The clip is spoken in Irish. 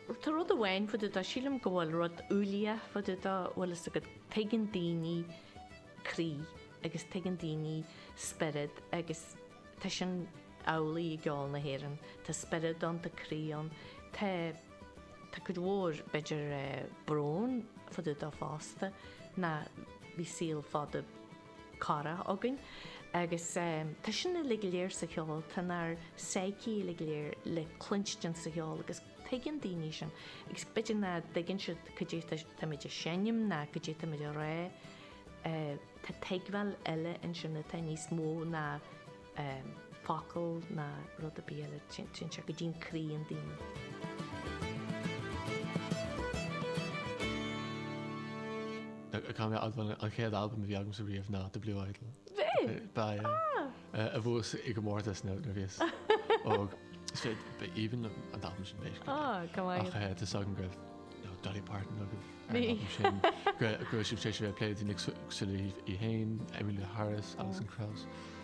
Tá rud ahhain fud a sílam gohfuil rud úlia fud bhfuil is go tegan daoine crí agus tegan daoine spirid agus tá sin álaí i gceáil na hhéireann tá spirid an tá críán tá go dhór beidir brón fud a fásta na bhí síl fád cara agan agus tá sinna le léir sa cheáil tanar séicí le léir le clunstin sa cheáil agus tegan daoine sin agus beidir na dagan si chudé táidir senim na chudé táidir ré tá teaghfuil eile in sinna tá níos mó na focail na rud a béile sin se go dtíon crí an daoine. Kan an chéad album bhí agam sa riomh ná de Blue Idol. Bhí? A bhús i go mórtas nó na bhís. Sé even an album sin béis. Tá sagan greibh Dolly Parton agah. Gro sib sé sé pléad nig sulí i hain, Emmylou Harris, Alison Krauss.